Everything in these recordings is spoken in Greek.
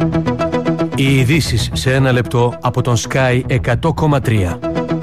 Οι ειδήσεις σε ένα λεπτό από τον Sky 100,3.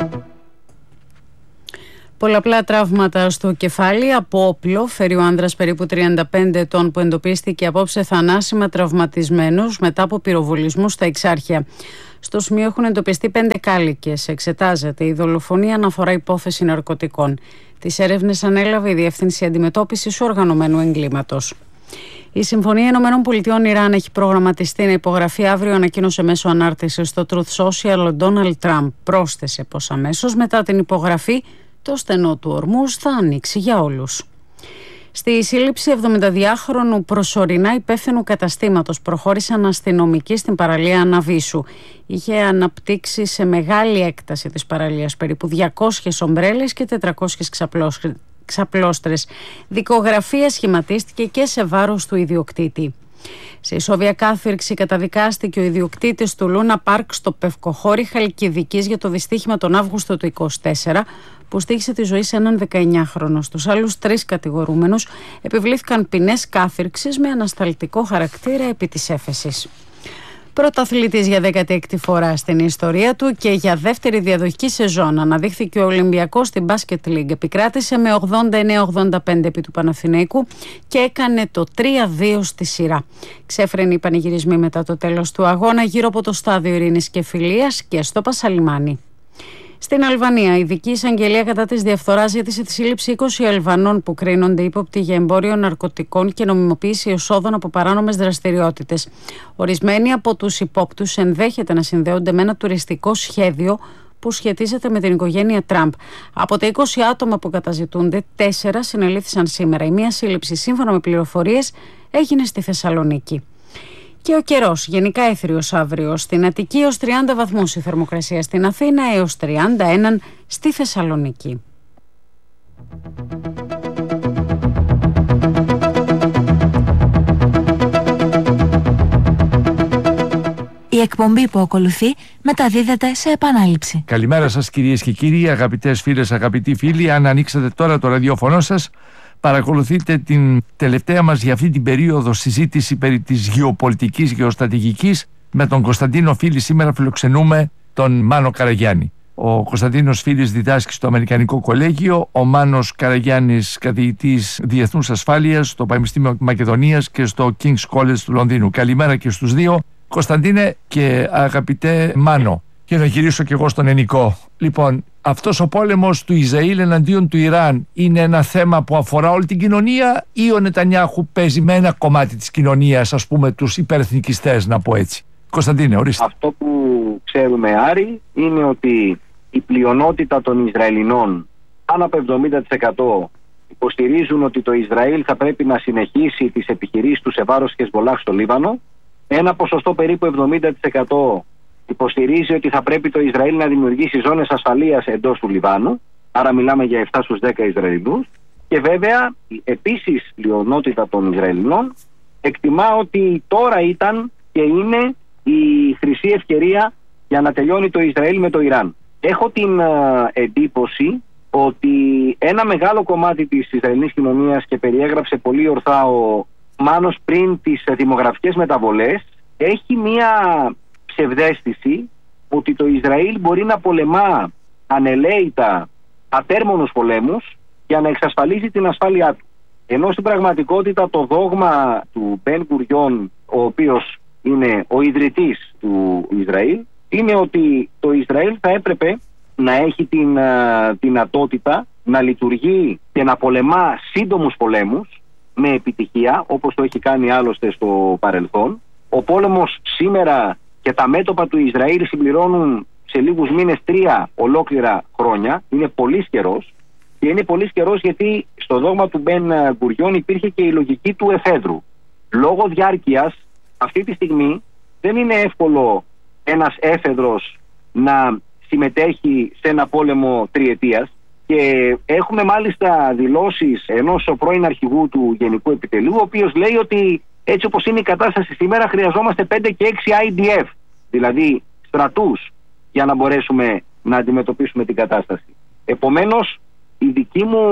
Πολλαπλά τραύματα στο κεφάλι από όπλο φέρει ο άνδρας περίπου 35 ετών που εντοπίστηκε απόψε θανάσιμα τραυματισμένος μετά από πυροβολισμού στα Εξάρχεια. Στο σημείο έχουν εντοπιστεί 5 κάλικες. Εξετάζεται η δολοφονία αναφορά υπόθεση ναρκωτικών. Τις έρευνες ανέλαβε η Διεύθυνση Αντιμετώπισης Οργανωμένου Εγκλήματος. Η Συμφωνία ΗΠΑ-Ιράν έχει προγραμματιστεί να υπογραφεί αύριο, ανακοίνωσε μέσω ανάρτησης στο Truth Social ο Ντόναλντ Τραμπ. Πρόσθεσε πως αμέσως μετά την υπογραφή το στενό του Ορμούζ θα ανοίξει για όλους. Στη σύλληψη 72χρονου προσωρινά υπεύθυνου καταστήματος προχώρησαν αστυνομικοί στην παραλία Αναβίσου. Είχε αναπτύξει σε μεγάλη έκταση της παραλίας περίπου 200 ομπρέλες και 400 ξαπλώστρες. Δικογραφία σχηματίστηκε και σε βάρος του ιδιοκτήτη. Σε ισόβια κάθυρξη καταδικάστηκε ο ιδιοκτήτης του Λούνα Πάρκ στο Πευκοχώρι Χαλκιδικής για το δυστύχημα τον Αύγουστο του 2024 που στοίχισε τη ζωή σε έναν 19χρονο. Στους άλλους 3 κατηγορούμενους επιβλήθηκαν ποινές κάθυρξης με ανασταλτικό χαρακτήρα επί της έφεσης. Πρωταθλητής για 16η φορά στην ιστορία του και για δεύτερη διαδοχική σεζόν αναδείχθηκε ο Ολυμπιακός στην Basket League. Επικράτησε με 89-85 επί του Παναθηναϊκού και έκανε το 3-2 στη σειρά. Ξέφρενοι οι πανηγυρισμοί μετά το τέλος του αγώνα γύρω από το στάδιο Ειρήνης και Φιλίας και στο Πασαλιμάνι. Στην Αλβανία, η ειδική εισαγγελία κατά της διαφθοράς ζήτησε τη σύλληψη 20 Αλβανών που κρίνονται ύποπτοι για εμπόριο ναρκωτικών και νομιμοποίηση εσόδων από παράνομες δραστηριότητες. Ορισμένοι από τους υπόπτους ενδέχεται να συνδέονται με ένα τουριστικό σχέδιο που σχετίζεται με την οικογένεια Τραμπ. Από τα 20 άτομα που καταζητούνται, 4 συνελήφθησαν σήμερα. Η μία σύλληψη, σύμφωνα με πληροφορίες, έγινε στη Θεσσαλονίκη. Και ο καιρός, γενικά έθριος αύριο. Στην Αττική έως 30 βαθμούς η θερμοκρασία, στην Αθήνα έως 31 στη Θεσσαλονίκη. Η εκπομπή που ακολουθεί μεταδίδεται σε επανάληψη. Καλημέρα σας κυρίες και κύριοι, αγαπητές φίλες, αγαπητοί φίλοι. Αν ανοίξετε τώρα το ραδιόφωνο σας, παρακολουθείτε την τελευταία μας για αυτή την περίοδο συζήτηση περί της γεωπολιτικής, γεωστρατηγικής. Με τον Κωνσταντίνο Φίλη σήμερα φιλοξενούμε τον Μάνο Καραγιάννη. Ο Κωνσταντίνος Φίλης διδάσκει στο Αμερικανικό Κολέγιο, ο Μάνος Καραγιάννης καθηγητής Διεθνούς Ασφάλειας στο Πανεπιστήμιο Μακεδονίας και στο King's College του Λονδίνου. Καλημέρα και στους δύο. Κωνσταντίνε και αγαπητέ Μάνο, και να γυρίσω και εγώ στον Ενικό. Λοιπόν, αυτός ο πόλεμος του Ισραήλ εναντίον του Ιράν είναι ένα θέμα που αφορά όλη την κοινωνία ή ο Νετανιάχου παίζει με ένα κομμάτι της κοινωνίας, ας πούμε τους υπερεθνικιστές, να πω έτσι? Κωνσταντίνε, ορίστε. Αυτό που ξέρουμε, Άρη, είναι ότι η πλειονότητα των Ισραηλινών, πάνω από 70%, υποστηρίζουν ότι το Ισραήλ θα πρέπει να συνεχίσει τις επιχειρήσεις του σε βάρος Χεσμολάχ στο Λίβανο. Ένα ποσοστό περίπου 70% υποστηρίζει ότι θα πρέπει το Ισραήλ να δημιουργήσει ζώνες ασφαλείας εντός του Λιβάνου. Άρα μιλάμε για 7 στους 10 Ισραηλινούς. Και βέβαια επίσης πλειονότητα των Ισραηλινών εκτιμά ότι τώρα ήταν και είναι η χρυσή ευκαιρία για να τελειώνει το Ισραήλ με το Ιράν. Έχω την εντύπωση ότι ένα μεγάλο κομμάτι της Ισραηλινής κοινωνίας, και περιέγραψε πολύ ορθά ο Μάνος πριν τις δημογραφικές μεταβολές, έχει μία ψευδαίσθηση ότι το Ισραήλ μπορεί να πολεμά ανελαίητα ατέρμονους πολέμους για να εξασφαλίζει την ασφάλειά του. Ενώ στην πραγματικότητα το δόγμα του Μπεν Γκουριόν, ο οποίος είναι ο ιδρυτής του Ισραήλ, είναι ότι το Ισραήλ θα έπρεπε να έχει την δυνατότητα να λειτουργεί και να πολεμά σύντομους πολέμους με επιτυχία, όπως το έχει κάνει άλλωστε στο παρελθόν. Ο πόλεμος σήμερα και τα μέτωπα του Ισραήλ συμπληρώνουν σε λίγους μήνες 3 ολόκληρα χρόνια. Είναι πολύ καιρός, και είναι πολύ καιρός γιατί στο δόγμα του Μπεν Γκουριόν υπήρχε και η λογική του εφέδρου. Λόγω διάρκειας, αυτή τη στιγμή δεν είναι εύκολο ένας έφεδρος να συμμετέχει σε ένα πόλεμο τριετίας, και έχουμε μάλιστα δηλώσεις ενός πρώην αρχηγού του Γενικού Επιτελείου, ο οποίος λέει ότι έτσι όπως είναι η κατάσταση σήμερα χρειαζόμαστε 5 και 6 IDF, δηλαδή στρατούς, για να μπορέσουμε να αντιμετωπίσουμε την κατάσταση. Επομένως, η δική μου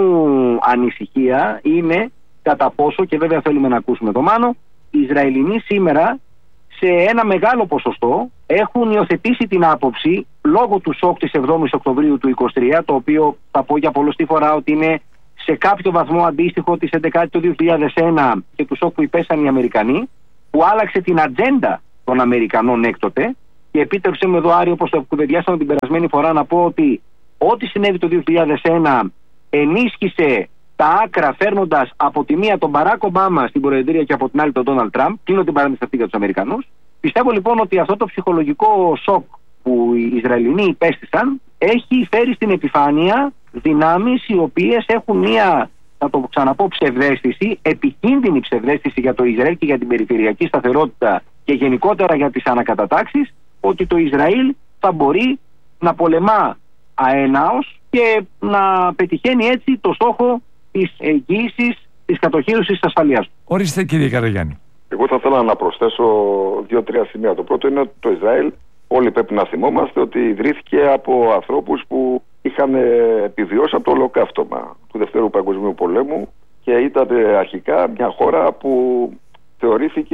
ανησυχία είναι κατά πόσο, και βέβαια θέλουμε να ακούσουμε το Μάνο, οι Ισραηλινοί σήμερα σε ένα μεγάλο ποσοστό έχουν υιοθετήσει την άποψη, λόγω του σοκ της 7ης Οκτωβρίου του 2023, το οποίο θα πω για πολλωστή φορά ότι είναι σε κάποιο βαθμό αντίστοιχο της 11ης του 2001 και του σοκ που υπέσαν οι Αμερικανοί, που άλλαξε την ατζέντα των Αμερικανών έκτοτε. Και επίτρεψε με εδώ, Άρη, όπως το κουβεντιάσαμε την περασμένη φορά, να πω ότι ό,τι συνέβη το 2001 ενίσχυσε τα άκρα, φέρνοντας από τη μία τον Μπαράκ Ομπάμα στην προεδρία και από την άλλη τον Ντόναλντ Τραμπ. Κλείνω την παρένθεση αυτή για τους Αμερικανούς. Πιστεύω λοιπόν ότι αυτό το ψυχολογικό σοκ που οι Ισραηλινοί υπέστησαν έχει φέρει στην επιφάνεια δυνάμεις οι οποίες έχουν μία, θα το ξαναπώ, ψευδαίσθηση, επικίνδυνη ψευδαίσθηση για το Ισραήλ και για την περιφερειακή σταθερότητα και γενικότερα για τις ανακατατάξεις, ότι το Ισραήλ θα μπορεί να πολεμά αέναος και να πετυχαίνει έτσι το στόχο της εγγύησης, της κατοχήρωσης της ασφαλείας. Ορίστε, κύριε Καραγιάννη. Εγώ θα ήθελα να προσθέσω 2-3 σημεία. Το πρώτο είναι ότι το Ισραήλ, όλοι πρέπει να θυμόμαστε ότι ιδρύθηκε από ανθρώπους που είχαν επιβιώσει από το ολοκαύτωμα του Δευτέρου Παγκοσμίου Πολέμου και ήταν αρχικά μια χώρα που θεωρήθηκε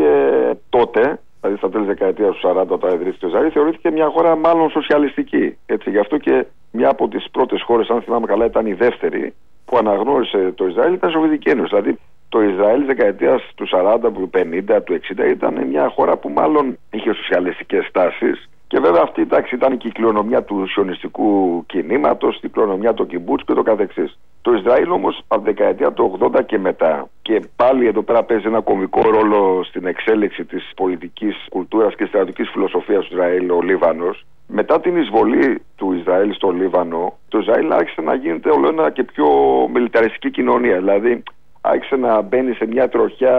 τότε, δηλαδή στα τέλη δεκαετίας του 40, όταν ιδρύθηκε το Ισραήλ, θεωρήθηκε μια χώρα μάλλον σοσιαλιστική. Έτσι, γι' αυτό και μια από τις πρώτες χώρες, αν θυμάμαι καλά, ήταν η δεύτερη που αναγνώρισε το Ισραήλ, ήταν η Σοβιετική Ένωση. Δηλαδή, το Ισραήλ της δεκαετίας του 40, του 50, του 60 ήταν μια χώρα που μάλλον είχε σοσιαλιστικές τάσεις. Και βέβαια αυτή ήταν και η κληρονομιά του σιωνιστικού κινήματος, η κληρονομιά του κιμπούτς και το καθεξής. Το Ισραήλ όμως από τη δεκαετία του 80 και μετά, και πάλι εδώ πέρα παίζει ένα κομβικό ρόλο στην εξέλιξη της πολιτικής κουλτούρας και στρατιωτικής φιλοσοφίας του Ισραήλ, ο Λίβανος. Μετά την εισβολή του Ισραήλ στο Λίβανο, το Ισραήλ άρχισε να γίνεται όλο ένα και πιο μιλιταριστική κοινωνία. Δηλαδή άρχισε να μπαίνει σε μια τροχιά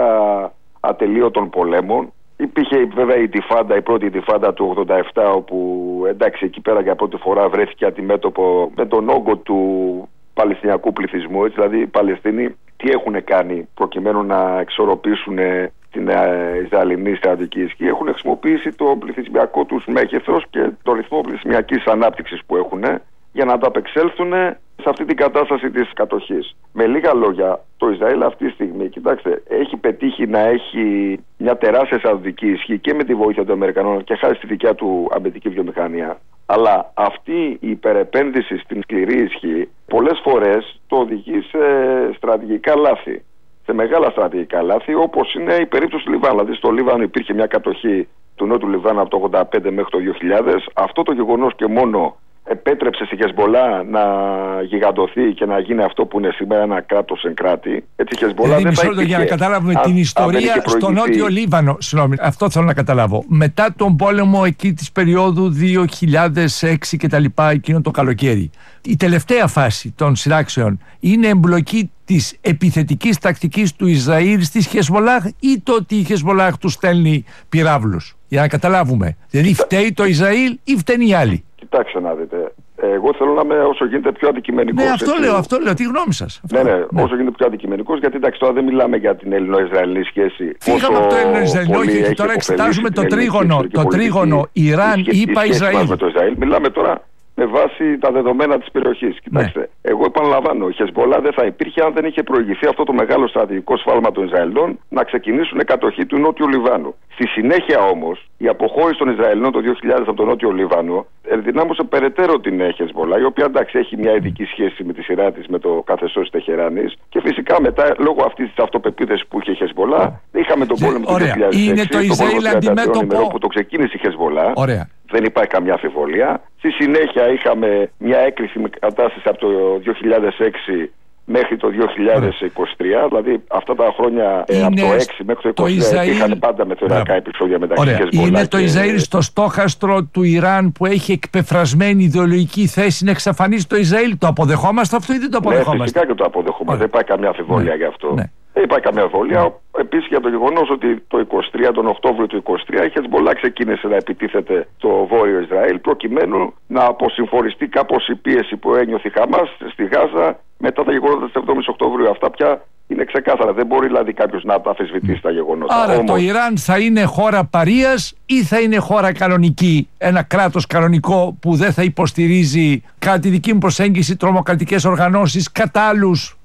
ατελείωτων πολέμων. Υπήρχε βέβαια η πρώτη Ιντιφάντα του 87, όπου εντάξει εκεί πέρα για πρώτη φορά βρέθηκε αντιμέτωπο με τον όγκο του Παλαιστινιακού πληθυσμού. Έτσι, δηλαδή οι Παλαιστίνοι τι έχουν κάνει προκειμένου να εξορροπήσουν την Ισραηλινή στρατιωτική ισχύ? Έχουν χρησιμοποιήσει το πληθυσμιακό τους μέγεθος και το ρυθμό πληθυσμιακής ανάπτυξης που έχουν για να ανταπεξέλθουν σε αυτή την κατάσταση της κατοχής. Με λίγα λόγια, το Ισραήλ αυτή τη στιγμή, κοιτάξτε, έχει πετύχει να έχει μια τεράστια στρατιωτική ισχύ και με τη βοήθεια των Αμερικανών και χάρη στη δικιά του αμυντική βιομηχανία. Αλλά αυτή η υπερεπένδυση στην σκληρή ισχύ πολλές φορές το οδηγεί σε στρατηγικά λάθη. Σε μεγάλα στρατηγικά λάθη, όπως είναι η περίπτωση του Λιβάνου. Δηλαδή, στο Λίβανο υπήρχε μια κατοχή του νότου Λιβάνου από το 1985 μέχρι το 2000. Αυτό το γεγονός και μόνο επέτρεψε στη Χεσμολά να γιγαντωθεί και να γίνει αυτό που είναι σήμερα ένα κράτος εν κράτη. Έτσι, η Χεσμολά δεν θα υπήρχε. Για να καταλάβουμε την ιστορία στο νότιο Λίβανο, συγγνώμη, αυτό θέλω να καταλάβω. Μετά τον πόλεμο εκεί της περίοδου 2006 και τα λοιπά, εκείνο το καλοκαίρι, η τελευταία φάση των σειράξεων είναι εμπλοκή της επιθετικής τακτικής του Ισραήλ στις Χεσμολάχ ή το ότι η Χεσμολάχ του στέλνει πυράβλους? Για να καταλάβουμε. Δηλαδή φταίει το Ισραήλ ή φταίνει οι άλλοι? Κοιτάξτε να δείτε. Εγώ θέλω να είμαι όσο γίνεται πιο αντικειμενικός. Ναι, αυτό λέω. Τι γνώμη σας? Ναι, όσο γίνεται πιο αντικειμενικός, γιατί εντάξει, τώρα δεν μιλάμε για την Ελληνο-Ισραηλινή σχέση. Φύγαμε από το Ελληνο-Ισραηλινό και τώρα εξετάζουμε το τρίγωνο Ιράν, ΗΠΑ, Ισραήλ. Μιλάμε τώρα με βάση τα δεδομένα της περιοχής. Κοιτάξτε, εγώ επαναλαμβάνω, η Χεσμολά δεν θα υπήρχε αν δεν είχε προηγηθεί αυτό το μεγάλο στρατηγικό σφάλμα των Ισραηλινών να ξεκινήσουν κατοχή του Νότιου Λιβάνου. Στη συνέχεια όμως, η αποχώρηση των Ισραηλινών το 2000 από το Νότιο Λίβανο ενδυνάμωσε περαιτέρω την Χεσμολά, η οποία εντάξει έχει μια ειδική σχέση με τη σειρά της με το καθεστώς της Τεχεράνης. Και φυσικά μετά, λόγω αυτής της αυτοπεποίθησης που είχε η Χεσμολά, είχαμε τον πόλεμο του 2006. Είναι το Ισραήλ αντιμέτωπο που το ξεκίνησε η Χεσμολά. Ωραία. Δεν υπάρχει καμιά αμφιβολία. Στη συνέχεια είχαμε μια έκρηξη με κατάσταση από το 2006 μέχρι το 2023. Δηλαδή αυτά τα χρόνια από το 6 μέχρι το 2023 είχαν πάντα μεθοριακά επεισόδια μεταξύ Χεσμολά. Είναι το Ισραήλ στο στόχαστρο του Ιράν που έχει εκπεφρασμένη ιδεολογική θέση να εξαφανίσει το Ισραήλ. Το αποδεχόμαστε αυτό ή δεν το αποδεχόμαστε? Ναι, φυσικά και το αποδεχόμαστε. Δεν υπάρχει καμιά αμφιβολία γι' αυτό. Δεν υπάρχει καμία αμφιβολία. Επίσης για το γεγονός ότι τον Οκτώβριο του 2023 η Χεσμολά ξεκίνησε να επιτίθεται στο βόρειο Ισραήλ προκειμένου να αποσυμφοριστεί κάπως η πίεση που ένιωθε η Χαμάς στη Γάζα μετά τα γεγονότα της 7ης Οκτωβρίου. Αυτά πια είναι ξεκάθαρα. Δεν μπορεί δηλαδή κάποιος να τα αμφισβητήσει τα γεγονότα. Άρα όμως, το Ιράν θα είναι χώρα παρείας ή θα είναι χώρα κανονική? Ένα κράτος κανονικό που δεν θα υποστηρίζει, κατά τη δική μου προσέγγιση, τρομοκρατικές οργανώσεις κατά άλλους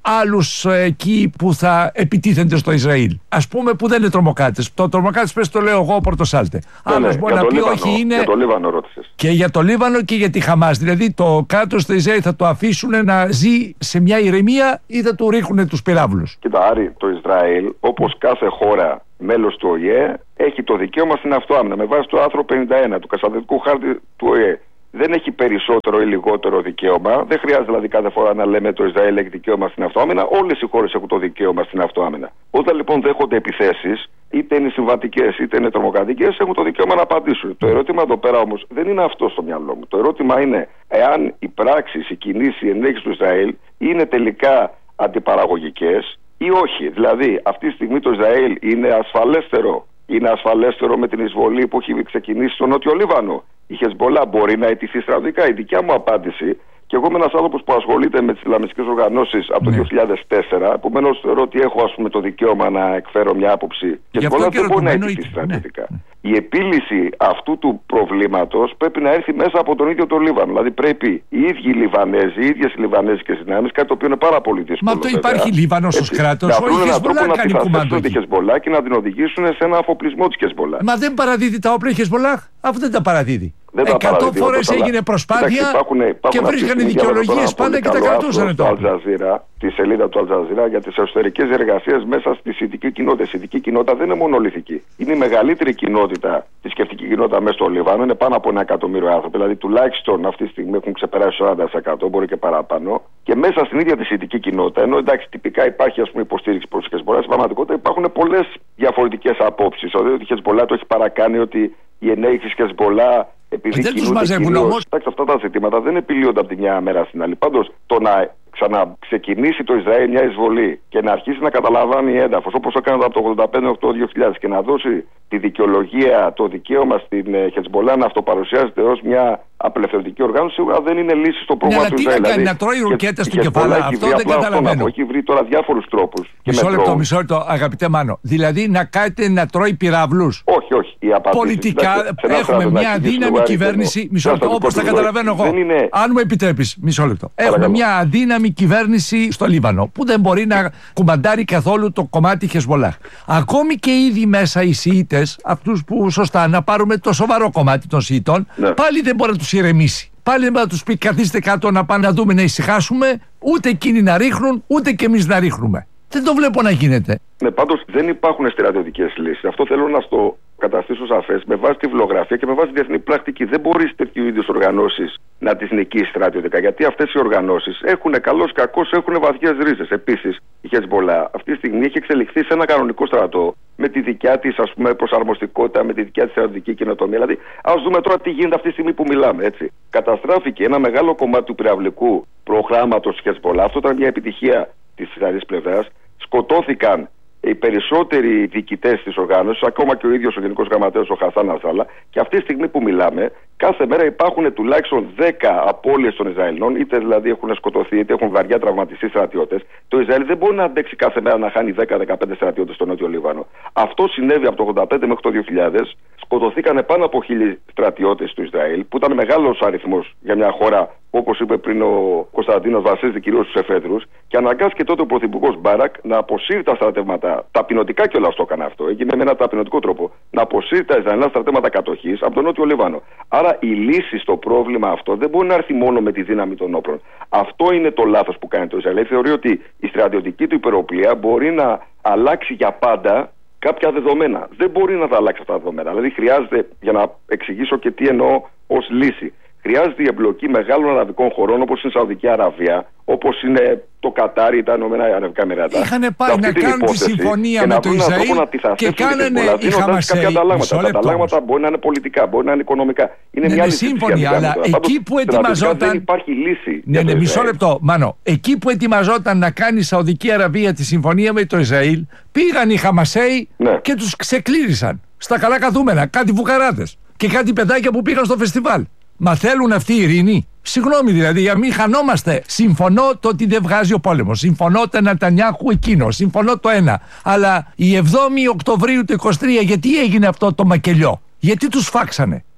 άλλους εκεί που θα επιτίθενται στο Ισραήλ. Ας πούμε που δεν είναι τρομοκράτες. Το τρομοκράτες πες το λέω εγώ, Πορτοσάλτε. Άλλος μπορεί να πει όχι είναι. Για το Λίβανο ρώτησες. Και για το Λίβανο και για τη Χαμάς. Δηλαδή το κράτος του Ισραήλ θα το αφήσουν να ζει σε μια ηρεμία ή θα του ρίχνουν τους πυράβλους? Κοίτα, Άρη, το Ισραήλ, όπως κάθε χώρα μέλος του ΟΗΕ, έχει το δικαίωμα στην αυτοάμυνα με βάση το άρθρο 51 του Καταστατικού Χάρτη του ΟΗΕ. Δεν έχει περισσότερο ή λιγότερο δικαίωμα. Δεν χρειάζεται δηλαδή κάθε φορά να λέμε το Ισραήλ έχει δικαίωμα στην αυτοάμυνα. Όλες οι χώρες έχουν το δικαίωμα στην αυτοάμυνα. Όταν λοιπόν δέχονται επιθέσεις, είτε είναι συμβατικές είτε είναι τρομοκρατικές, έχουν το δικαίωμα να απαντήσουν. Το ερώτημα εδώ πέρα όμως δεν είναι αυτό στο μυαλό μου. Το ερώτημα είναι εάν οι πράξεις, οι κινήσεις, οι ενέργειες του Ισραήλ είναι τελικά αντιπαραγωγικές ή όχι. Δηλαδή, αυτή τη στιγμή το Ισραήλ είναι ασφαλέστερο. Είναι ασφαλέστερο με την εισβολή που έχει ξεκινήσει στο Νότιο Λίβανο. Η Χεσμπολά μπορεί να αιτηθεί στρατιωτικά? Η δικιά μου απάντηση, και εγώ είμαι ένας άνθρωπος που ασχολείται με τις Ισλαμιστικές οργανώσεις από το 2004, επομένως θεωρώ ότι έχω το δικαίωμα να εκφέρω μια άποψη. Η Χεσμπολά δεν μπορεί να αιτηθεί στρατιωτικά. Η επίλυση αυτού του προβλήματος πρέπει να έρθει μέσα από τον ίδιο το Λίβανο. Δηλαδή πρέπει οι ίδιοι οι Λιβανέζοι, οι ίδιες οι Λιβανέζικες δυνάμεις, κάτι το οποίο είναι πάρα πολύ δύσκολο. Μα το υπάρχει Λίβανος ως κράτος, όχι η Χεσμπολά κάνει κουμάντο εκεί. Τη Χεσμπολά και να την οδηγήσουν σε ένα αφοπλισμό της Χεσμπολά. Μα δεν παραδίδει τα όπλα η Χεσμπολά, αφού δεν τα παραδίδει. 100 φορές έγινε προσπάθεια και βρίσκανε δικαιολογίες πάντα και τα κρατούσαν τότε. Τη σελίδα του Αλτζαζίρα για τις εσωτερικές εργασίες μέσα στη σιητική κοινότητα. Η σιητική κοινότητα δεν είναι μονολυθική. Είναι η μεγαλύτερη κοινότητα, θρησκευτική κοινότητα μέσα στο Λίβανο. Είναι πάνω από 1 εκατομμύριο άνθρωποι. Δηλαδή τουλάχιστον αυτή τη στιγμή έχουν ξεπεράσει 40%, μπορεί και παραπάνω. Και μέσα στην ίδια τη σιητική κοινότητα, ενώ εντάξει τυπικά υπάρχει υποστήριξη προς τη Χεσμπολά, στην πραγματικότητα υπάρχουν πολλές διαφορετικές απόψεις. Ότι η Χεσμπολά το έχει παρακάνει, ότι η ενέργεια της Χεσμπολά. Δεν τους μαζεύουν όμως. Αυτά τα ζητήματα δεν επιλύονται από τη μια μέρα στην άλλη. Πάντως το να ξαναξεκινήσει το Ισραήλ μια εισβολή και να αρχίσει να καταλαμβάνει έδαφος όπως έκανε από το 1985-2000 και να δώσει τη δικαιολογία, το δικαίωμα στην Χεσμπολά να αυτοπαρουσιάζεται ως μια απελευθερωτική οργάνωση, σίγουρα δεν είναι λύση στο πρόβλημα του Ισραήλ. Τι να κάνει, να τρώει ρουκέτες στο κεφάλι, αυτό δεν καταλαβαίνω. Έχει βρει τώρα διάφορους τρόπους. Μισό λεπτό, αγαπητέ Μάνο. Δηλαδή να κάνετε να τρώει πυραυλούς. Όχι. Πολιτικά έχουμε μια αδύναμη κυβέρνηση. Μισό λεπτό, όπως τα καταλαβαίνω εγώ. Αν μου επιτρέπεις, μισό λεπτό. Έχουμε μια αδύναμη κυβέρνηση στο Λίβανο που δεν μπορεί να κουμαντάρει καθόλου το κομμάτι Χεσμπολάχ. Ακόμη και ήδη μέσα οι Σιήτες, αυτούς που σωστά να πάρουμε το σοβαρό κομμάτι των Σιητών, πάλι δεν μπορεί να τους ηρεμήσει. Πάλι δεν μπορεί να τους πει καθίστε κάτω να πάνε να δούμε να ησυχάσουμε, ούτε εκείνοι να ρίχνουν, ούτε και εμείς να ρίχνουμε. Δεν το βλέπω να γίνεται. Ναι, πάντως δεν υπάρχουν στρατιωτικές λύσεις. Αυτό θέλω να στο καταστήσω σαφές με βάση τη βιβλιογραφία και με βάση τη διεθνή πρακτική. Δεν μπορείς τέτοιου είδους οργανώσεις να τις νικήσεις στρατιωτικά. Γιατί αυτές οι οργανώσεις έχουν καλώς κακώς έχουν βαθιές ρίζες. Επίσης, η Χεσμπολά αυτή τη στιγμή έχει εξελιχθεί σε ένα κανονικό στρατό με τη δικιά της προσαρμοστικότητα, με τη δικιά της στρατιωτική καινοτομία. Δηλαδή, ας δούμε τώρα τι γίνεται αυτή τη στιγμή που μιλάμε. Έτσι. Καταστράφηκε ένα μεγάλο κομμάτι του πυραυλικού προγράμματος της Χεσμπολά. Αυτό ήταν μια επιτυχία της Ισραηλινής πλευράς. Σκοτώθηκαν οι περισσότεροι διοικητές της οργάνωσης, ακόμα και ο ίδιος ο Γενικός Γραμματέας ο Χασάν Νασράλα, και αυτή τη στιγμή που μιλάμε, κάθε μέρα υπάρχουν τουλάχιστον 10 απώλειες των Ισραηλινών, είτε δηλαδή έχουν σκοτωθεί, είτε έχουν βαριά τραυματιστεί στρατιώτες. Το Ισραήλ δεν μπορεί να αντέξει κάθε μέρα να χάνει 10-15 στρατιώτες στο Νότιο Λίβανο. Αυτό συνέβη από το 1985 μέχρι το 2000. Σκοτωθήκαν πάνω από 1.000 στρατιώτες του Ισραήλ, που ήταν μεγάλος αριθμός για μια χώρα, όπως είπε πριν ο Κωνσταντίνος, βασίζεται κυρίως στους εφέδρους, και αναγκάστηκε τότε ο πρωθυπουργός Μπάρακ να αποσύρει τα στρατεύματα, ταπεινωτικά κιόλας το έκανε αυτό, έγινε με ένα ταπεινωτικό τρόπο, να αποσύρει τα Ισραηλινά στρατεύματα κατοχής από τον Νότιο Λίβανο. Άρα η λύση στο πρόβλημα αυτό δεν μπορεί να έρθει μόνο με τη δύναμη των όπλων. Αυτό είναι το λάθος που κάνει το Ισραήλ. Θεωρεί ότι η στρατιωτική του υπεροπλία μπορεί να αλλάξει για πάντα κάποια δεδομένα. Δεν μπορεί να τα αλλάξει αυτά τα δεδομένα. Δηλαδή χρειάζεται, για να εξηγήσω και τι εννοώ ως λύση, χρειάζεται η εμπλοκή μεγάλων αραβικών χωρών όπως είναι η Σαουδική Αραβία, όπως είναι το Κατάρι, τα Ηνωμένα Αραβικά Εμιράτα. Είχαν πάει να κάνουν τη συμφωνία με το Ισραήλ και κάνανε οι Χαμασέοι. Τα ανταλλάγματα μπορεί να είναι πολιτικά, μπορεί να είναι οικονομικά. Είναι μια σύμφωνη, αλλά εκεί που ετοιμαζόταν. Δεν υπάρχει λύση. Ναι, μισό λεπτό, Μάνο. Εκεί που ετοιμαζόταν να κάνει η Σαουδική Αραβία τη συμφωνία με το Ισραήλ, πήγαν οι Χαμασέοι και τους ξεκλήρισαν στα καλά καθούμενα. Κάτι βουκαράτες και κάτι παιδάκια που πήγαν στο φεστιβάλ. Μα θέλουν αυτή η ειρήνη? Συγγνώμη δηλαδή, για μην χανόμαστε. Συμφωνώ το ότι δεν βγάζει ο πόλεμος. Συμφωνώ το Νετανιάχου εκείνο. Συμφωνώ το ένα. Αλλά η 7η Οκτωβρίου του 23, γιατί έγινε αυτό το μακελιό? Γιατί τους φάξανε?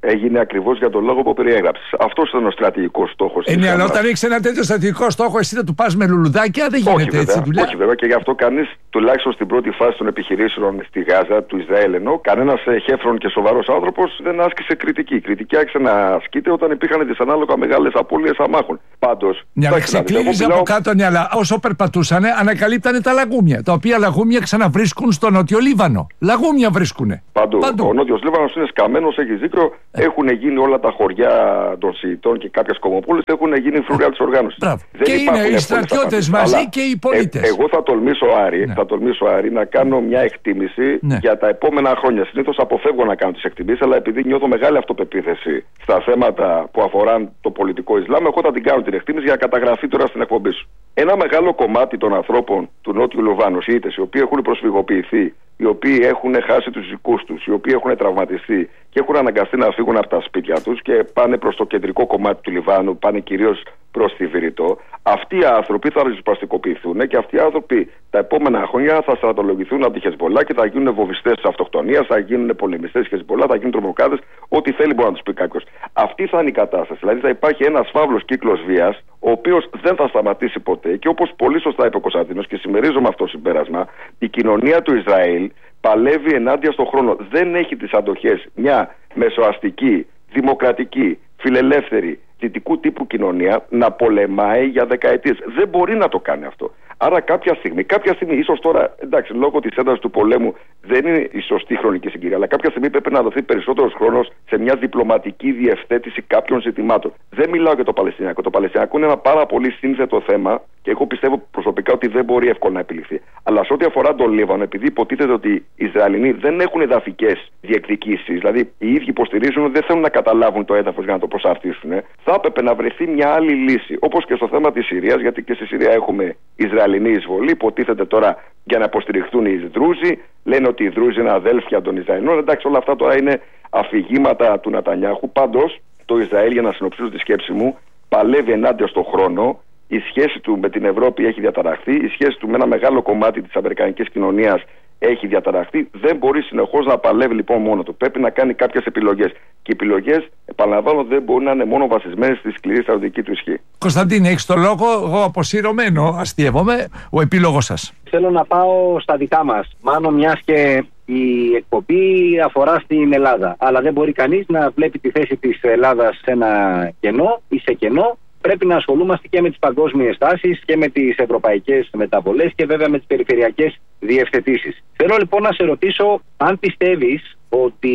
έγινε ακριβώς για τον λόγο που περιέγραψες. Αυτός ήταν ο στρατηγικός στόχος. Ναι, αλλά όταν έχεις ένα τέτοιο στρατηγικό στόχο, εσύ θα του πας με λουλουδάκια, δεν γίνεται έτσι δουλειά. Όχι, βέβαια, και γι' αυτό κανείς, τουλάχιστον στην πρώτη φάση των επιχειρήσεων στη Γάζα, του Ισραήλ, ενώ κανένας χέφρον και σοβαρός άνθρωπος δεν άσκησε κριτική. Η κριτική άρχισε να ασκείται όταν υπήρχαν δυσανάλογα μεγάλες απώλειες αμάχων. Πάντως. Ναι, αλλά ξεκλείδιζε από κάτω, ναι, αλλά όσο περπατούσανε, ανακαλύπτανε τα λαγούμια. Τα οποία λαγούμια ξαναβρίσκουν στο Νότιο Λίβανο. Λαγούμια βρίσκουνε. Παντού. Ο Νότιος Λίβανος είναι σκαμμένος, έχει δίκιο. Έχουν γίνει όλα τα χωριά των Σιητών και κάποιες κομμοπούλες έχουν γίνει φρουριά της οργάνωσης. Και είναι οι στρατιώτες μαζί και οι πολίτες. Εγώ θα τολμήσω, Άρη, να κάνω μια εκτίμηση για τα επόμενα χρόνια. Συνήθως αποφεύγω να κάνω τις εκτιμήσεις, αλλά επειδή νιώθω μεγάλη αυτοπεποίθηση στα θέματα που αφορούν το πολιτικό Ισλάμ, εγώ θα την κάνω την εκτίμηση για να καταγραφεί τώρα στην εκπομπή σου. Ένα μεγάλο κομμάτι των ανθρώπων του Νότιου Λιβάνου, Σιήτες, οι οποίοι έχουν προσφυγοποιηθεί, οι οποίοι έχουν χάσει τους δικούς τους, οι οποίοι έχουν τραυματιστεί και έχουν αναγκαστεί να φύγουν από τα σπίτια τους και πάνε προς το κεντρικό κομμάτι του Λιβάνου, πάνε κυρίως προς τη Βηρητό, αυτοί οι άνθρωποι θα ριζοσπαστικοποιηθούν και αυτοί οι άνθρωποι τα επόμενα χρόνια θα στρατολογηθούν από τη Χεσμπολά και θα γίνουν βομβιστές της αυτοκτονίας, θα γίνουν πολεμιστές της Χεσμπολά, θα γίνουν τρομοκράτες, ό,τι θέλει μπορεί να τους πει κάποιος. Αυτή θα είναι η κατάσταση. Δηλαδή θα υπάρχει ένας φαύλος κύκλος βίας, ο οποίος δεν θα σταματήσει ποτέ και όπως πολύ σωστά είπε ο Κωνσταντίνος και συμμερίζομαι αυτό το συμπέρασμα, η κοινωνία του Ισραήλ παλεύει ενάντια στον χρόνο. Δεν έχει τις αντοχές μια μεσοαστική, δημοκρατική, φιλελεύθερη, δυτικού τύπου κοινωνία να πολεμάει για δεκαετίες. Δεν μπορεί να το κάνει αυτό. Άρα κάποια στιγμή, ίσως τώρα, εντάξει, λόγω της έντασης του πολέμου δεν είναι η σωστή χρονική συγκυρία, αλλά κάποια στιγμή πρέπει να δοθεί περισσότερος χρόνος σε μια διπλωματική διευθέτηση κάποιων ζητημάτων. Δεν μιλάω για το Παλαιστινιακό. Το Παλαιστινιακό είναι ένα πάρα πολύ σύνθετο θέμα και εγώ πιστεύω προσωπικά ότι δεν μπορεί εύκολα να επιληθεί. Αλλά σε ό,τι αφορά τον Λίβανο, επειδή υποτίθεται ότι οι Ισραηλινοί δεν έχουν εδαφικές διεκδικήσεις, δηλαδή οι ίδιοι υποστηρίζουν ότι δεν θέλουν να καταλάβουν το έδαφος για να το προσαρτήσουν, θα έπρεπε να βρεθεί μια άλλη λύση. Όπως και στο θέμα της Συρίας, γιατί και στη Συρία έχουμε Ισραηλινή εισβολή, υποτίθεται τώρα για να υποστηριχθούν οι Δρούζοι, λένε ότι οι Δρούζοι είναι αδέλφια των Ισραηλινών. Εντάξει, όλα αυτά τώρα είναι αφηγήματα του Νετανιάχου. Πάντως, το Ισραήλ, για να συνοψίσω τη σκέψη μου, παλεύει ενάντια στον χρόνο. Η σχέση του με την Ευρώπη έχει διαταραχθεί, η σχέση του με ένα μεγάλο κομμάτι της αμερικανικής κοινωνίας έχει διαταραχθεί. Δεν μπορεί συνεχώς να παλεύει λοιπόν μόνο του. Πρέπει να κάνει κάποιες επιλογές. Και οι επιλογές, επαναλαμβάνω, δεν μπορεί να είναι μόνο βασισμένες στη σκληρή στρατιωτική του ισχύ. Κωνσταντίνε, έχεις το λόγο. Εγώ αποσύρωμαι, αστείευομαι. Ο επίλογος σας. Θέλω να πάω στα δικά μας. Μάνο, μιας και η εκπομπή αφορά στην Ελλάδα. Αλλά δεν μπορεί κανείς να βλέπει τη θέση της Ελλάδας σε ένα κενό ή σε κενό. Πρέπει να ασχολούμαστε και με τις παγκόσμιες τάσεις και με τις ευρωπαϊκές μεταβολές και βέβαια με τις περιφερειακές διευθετήσεις. Θέλω λοιπόν να σε ρωτήσω αν πιστεύεις ότι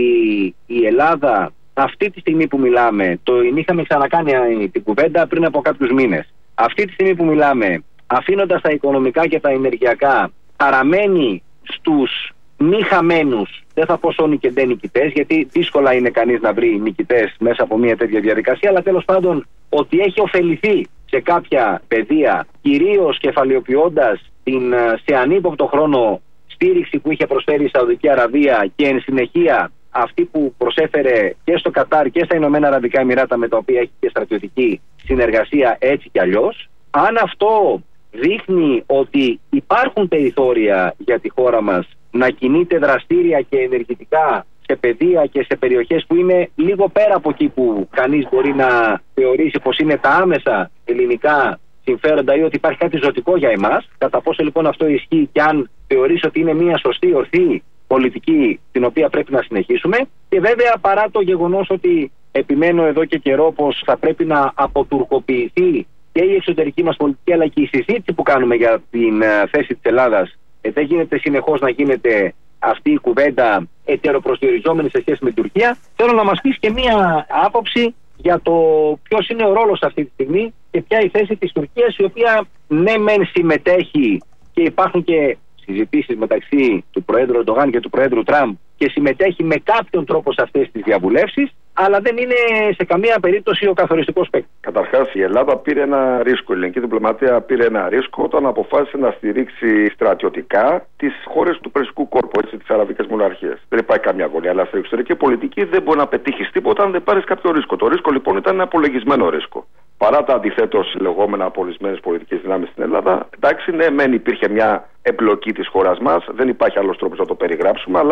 η Ελλάδα αυτή τη στιγμή που μιλάμε, είχαμε ξανακάνει την κουβέντα πριν από κάποιους μήνες, αυτή τη στιγμή που μιλάμε, αφήνοντας τα οικονομικά και τα ενεργειακά, παραμένει στους μη χαμένους, δεν θα πω σώνοι και ντε νικητές, γιατί δύσκολα είναι κανείς να βρει νικητές μέσα από μια τέτοια διαδικασία, αλλά τέλος πάντων ότι έχει ωφεληθεί σε κάποια πεδία, κυρίως κεφαλαιοποιώντας την σε ανύποπτο χρόνο στήριξη που είχε προσφέρει η Σαουδική Αραβία και εν συνεχεία αυτή που προσέφερε και στο Κατάρ και στα Ηνωμένα Αραβικά Εμιράτα, με τα οποία έχει και στρατιωτική συνεργασία έτσι κι αλλιώς. Αν αυτό δείχνει ότι υπάρχουν περιθώρια για τη χώρα μας να κινείται δραστήρια και ενεργητικά σε πεδία και σε περιοχές που είναι λίγο πέρα από εκεί που κανείς μπορεί να θεωρήσει πως είναι τα άμεσα ελληνικά συμφέροντα ή ότι υπάρχει κάτι ζωτικό για εμάς, κατά πόσο λοιπόν αυτό ισχύει και αν θεωρείς ότι είναι μια σωστή, ορθή πολιτική την οποία πρέπει να συνεχίσουμε. Και βέβαια, παρά το γεγονός ότι επιμένω εδώ και καιρό πως θα πρέπει να αποτουρκοποιηθεί και η εξωτερική μας πολιτική, αλλά και η συζήτηση που κάνουμε για την θέση της Ελλάδας, δεν γίνεται συνεχώς να γίνεται αυτή η κουβέντα ετεροπροσδιοριζόμενη σε σχέση με την Τουρκία. Θέλω να μας πεις και μία άποψη για το ποιος είναι ο ρόλος αυτή τη στιγμή και ποια η θέση της Τουρκίας, η οποία ναι μεν συμμετέχει και υπάρχουν και συζητήσεις μεταξύ του Προέδρου Ερντογάν και του Προέδρου Τραμπ και συμμετέχει με κάποιον τρόπο σε αυτές τις διαβουλεύσεις, αλλά δεν είναι σε καμία περίπτωση ο καθοριστικός παίκτης. Καταρχάς, η Ελλάδα πήρε ένα ρίσκο, η ελληνική διπλωματία πήρε ένα ρίσκο όταν αποφάσισε να στηρίξει στρατιωτικά τις χώρες του Περσικού κόρπου, τις αραβικές μοναρχίες. Δεν υπάρχει καμία αγωνία, αλλά στην εξωτερική πολιτική δεν μπορεί να πετύχει τίποτα αν δεν πάρει κάποιο ρίσκο. Το ρίσκο λοιπόν ήταν ένα απολογισμένο ρίσκο. Παρά τα αντιθέτως λεγόμενα από ορισμένες πολιτικές δυνάμεις στην Ελλάδα, εντάξει, ναι, μεν υπήρχε μια εμπλοκή της χώρας μας, δεν υπάρχει άλλος τρόπος να το περιγράψουμε, αλλά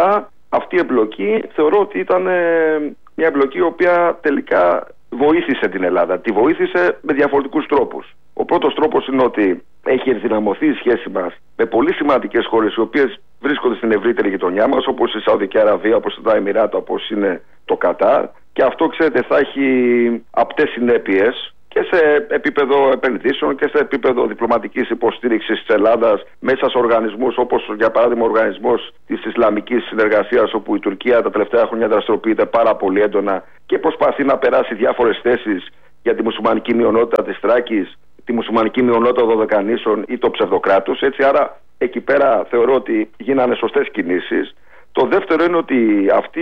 αυτή η εμπλοκή θεωρώ ότι ήταν μια εμπλοκή η οποία τελικά βοήθησε την Ελλάδα. Τη βοήθησε με διαφορετικούς τρόπους. Ο πρώτος τρόπος είναι ότι έχει ενδυναμωθεί η σχέση μας με πολύ σημαντικές χώρες οι οποίες βρίσκονται στην ευρύτερη γειτονιά μας, όπως η Σαουδική Αραβία, όπως τα Εμιράτα, όπως είναι το Κατάρ. Και αυτό, ξέρετε, θα έχει απτές συνέπειες και σε επίπεδο επενδύσεων και σε επίπεδο διπλωματικής υποστήριξης της Ελλάδας μέσα σε οργανισμούς όπως για παράδειγμα ο Οργανισμός της Ισλαμικής Συνεργασίας, όπου η Τουρκία τα τελευταία χρόνια δραστηριοποιείται πάρα πολύ έντονα και προσπαθεί να περάσει διάφορες θέσεις για τη μουσουλμανική μειονότητα της Θράκης, τη μουσουλμανική μειονότητα των Δωδεκανήσων ή το ψευδοκράτους. Έτσι, άρα εκεί πέρα θεωρώ ότι γίνανε σωστές κινήσεις. Το δεύτερο είναι ότι αυτή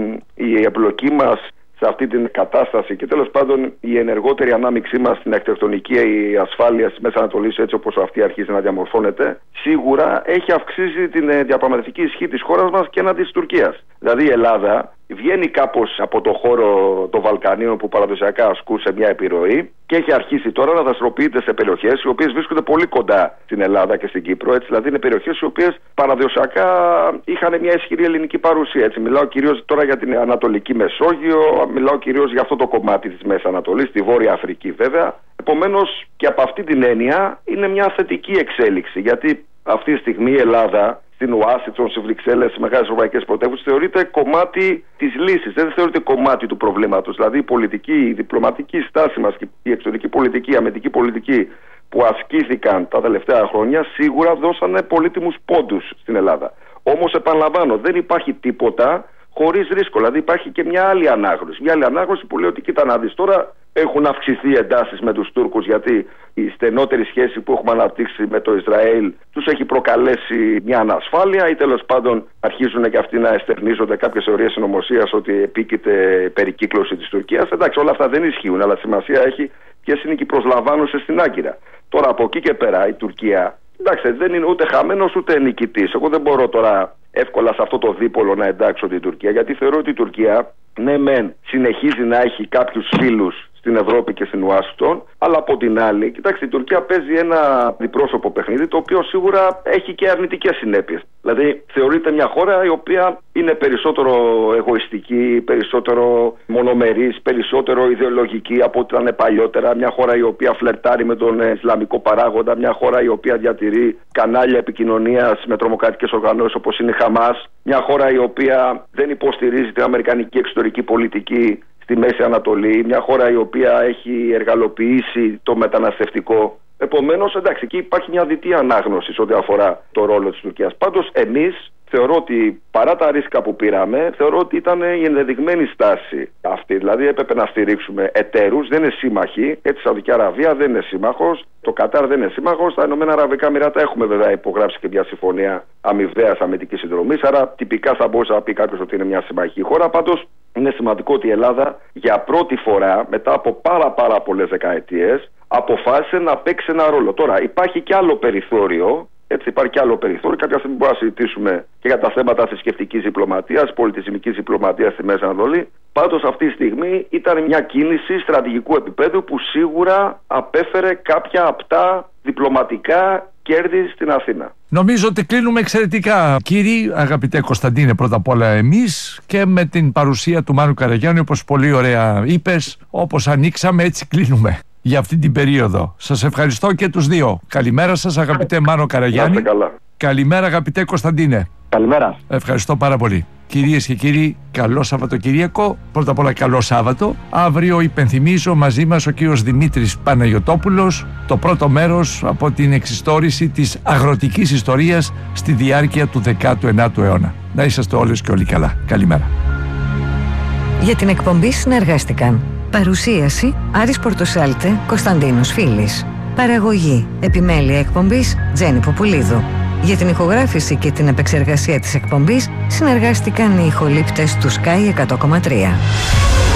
η εμπλοκή μας σε αυτή την κατάσταση και τέλος πάντων η ενεργότερη ανάμειξή μας στην αρχιτεκτονική ασφάλεια της Μέσης Ανατολής, έτσι όπως αυτή αρχίζει να διαμορφώνεται, σίγουρα έχει αυξήσει την διαπραγματευτική ισχύ της χώρας μας και έναντι της Τουρκίας. Δηλαδή η Ελλάδα βγαίνει κάπως από το χώρο των Βαλκανίων που παραδοσιακά ασκούσε μια επιρροή και έχει αρχίσει τώρα να δραστηριοποιείται σε περιοχές οι οποίες βρίσκονται πολύ κοντά στην Ελλάδα και στην Κύπρο. Έτσι, δηλαδή είναι περιοχές οι οποίες παραδοσιακά είχαν μια ισχυρή ελληνική παρουσία. Έτσι, μιλάω κυρίως τώρα για την Ανατολική Μεσόγειο, μιλάω κυρίως για αυτό το κομμάτι της Μέσης Ανατολής, τη Βόρεια Αφρική βέβαια. Επομένως και από αυτή την έννοια είναι μια θετική εξέλιξη, γιατί αυτή τη στιγμή η Ελλάδα στην Ουάσιγκτον, στις Βρυξέλλες, στις μεγάλες ευρωπαϊκές πρωτεύουσες, θεωρείται κομμάτι της λύσης, δεν θεωρείται κομμάτι του προβλήματος. Δηλαδή η πολιτική, η διπλωματική στάση μας και η εξωτερική πολιτική, η αμυντική πολιτική που ασκήθηκαν τα τελευταία χρόνια σίγουρα δώσανε πολύτιμους πόντους στην Ελλάδα. Όμως επαναλαμβάνω, δεν υπάρχει τίποτα χωρίς ρίσκο. Δηλαδή υπάρχει και μια άλλη ανάγνωση. Μια άλλη ανάγνωση που λέει ότι κοίτα να δεις τώρα, έχουν αυξηθεί εντάσεις με τους Τούρκους, γιατί η στενότερη σχέση που έχουμε αναπτύξει με το Ισραήλ τους έχει προκαλέσει μια ανασφάλεια ή τέλος πάντων αρχίζουν και αυτοί να εστερνίζονται κάποιες θεωρίες συνωμοσίας ότι επίκειται περικύκλωση της Τουρκίας. Εντάξει, όλα αυτά δεν ισχύουν, αλλά σημασία έχει ποιες είναι και οι προσλαμβάνωσες στην Άγκυρα. Τώρα από εκεί και πέρα η Τουρκία, εντάξει, δεν είναι ούτε χαμένος ούτε νικητής. Εγώ δεν μπορώ τώρα εύκολα σε αυτό το δίπολο να εντάξω την Τουρκία, γιατί θεωρώ ότι η Τουρκία, ναι μεν, συνεχίζει να έχει κάποιους φίλους στην Ευρώπη και στην Ουάσιγκτον, αλλά από την άλλη, κοιτάξτε, η Τουρκία παίζει ένα διπρόσωπο παιχνίδι, το οποίο σίγουρα έχει και αρνητικές συνέπειες. Δηλαδή, θεωρείται μια χώρα η οποία είναι περισσότερο εγωιστική, περισσότερο μονομερής, περισσότερο ιδεολογική από ό,τι ήταν παλιότερα. Μια χώρα η οποία φλερτάρει με τον Ισλαμικό παράγοντα, μια χώρα η οποία διατηρεί κανάλια επικοινωνίας με τρομοκρατικές οργανώσεις όπως είναι η Χαμάς, μια χώρα η οποία δεν υποστηρίζει την αμερικανική εξωτερική πολιτική στη Μέση Ανατολή, μια χώρα η οποία έχει εργαλοποιήσει το μεταναστευτικό. Επομένως, εντάξει, εκεί υπάρχει μια διτή ανάγνωση σε ό,τι αφορά το ρόλο της Τουρκίας. Πάντως, εμείς θεωρώ ότι παρά τα ρίσκα που πήραμε, θεωρώ ότι ήταν η ενδεδειγμένη στάση αυτή. Δηλαδή, έπρεπε να στηρίξουμε εταίρους, δεν είναι σύμμαχοι. Έτσι, η Σαουδική Αραβία δεν είναι σύμμαχος, το Κατάρ δεν είναι σύμμαχος. Τα Ηνωμένα Αραβικά Εμιράτα έχουμε βέβαια υπογράψει και μια συμφωνία αμοιβαίας αμυντικής συνδρομής. Άρα, τυπικά θα μπορούσε να πει κάποιος ότι είναι μια συμμαχική χώρα. Πάντως, είναι σημαντικό ότι η Ελλάδα για πρώτη φορά μετά από πάρα πολλές δεκαετίες αποφάσισε να παίξει ένα ρόλο. Τώρα υπάρχει και άλλο περιθώριο, έτσι υπάρχει και άλλο περιθώριο. Κάποια στιγμή μπορούμε να συζητήσουμε και για τα θέματα θρησκευτικής διπλωματίας, πολιτισμικής διπλωματίας στη Μέση Ανατολή. Πάντως αυτή τη στιγμή ήταν μια κίνηση στρατηγικού επίπεδου που σίγουρα απέφερε κάποια απτά διπλωματικά κέρδη στην Αθήνα. Νομίζω ότι κλείνουμε εξαιρετικά, κύριοι, αγαπητέ Κωνσταντίνε, πρώτα απ' όλα εμείς και με την παρουσία του Μάνου Καραγιάννη, όπως πολύ ωραία είπες, όπως ανοίξαμε έτσι κλείνουμε για αυτή την περίοδο. Σας ευχαριστώ και τους δύο. Καλημέρα σας, αγαπητέ Μάνο Καραγιάννη. Καλημέρα, αγαπητέ Κωνσταντίνε. Καλημέρα. Ευχαριστώ πάρα πολύ. Κυρίες και κύριοι, καλό Σαββατοκύριακο. Πρώτα απ' όλα καλό Σάββατο. Αύριο υπενθυμίζω μαζί μας ο κύριος Δημήτρης Παναγιωτόπουλος, το πρώτο μέρος από την εξιστόρηση της αγροτικής ιστορίας στη διάρκεια του 19ου αιώνα. Να είσαστε όλες και όλοι καλά. Καλημέρα. Για την εκπομπή συνεργάστηκαν παρουσίαση Άρης Πορτοσάλτε, Κωνσταντίνος Φίλης. Παραγωγή επιμέλεια εκπομπής Τζέννη Ποπουλίδου. Για την ηχογράφηση και την επεξεργασία της εκπομπής συνεργάστηκαν οι ηχολήπτες του Sky 100,3.